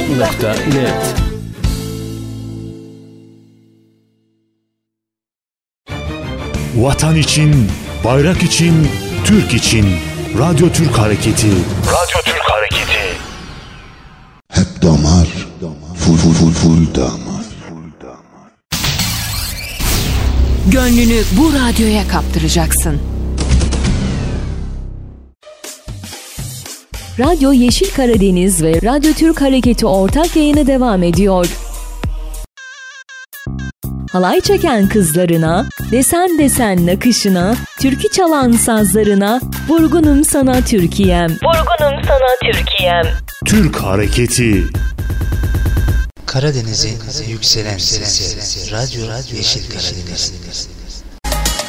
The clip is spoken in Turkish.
Radyo.net. Vatan için, bayrak için, Türk için. Radyo Türk Hareketi. Radyo Türk Hareketi. Hep damar, full damar. Gönlünü bu radyoya kaptıracaksın. Radyo Yeşil Karadeniz ve Radyo Türk Hareketi ortak yayını devam ediyor. Halay çeken kızlarına, desen desen nakışına, türkü çalan sazlarına, vurgunum sana Türkiye'm. Vurgunum sana Türkiye'm. Türk Hareketi. Karadeniz'in yükselen sesi, Radyo Yeşil Karadeniz.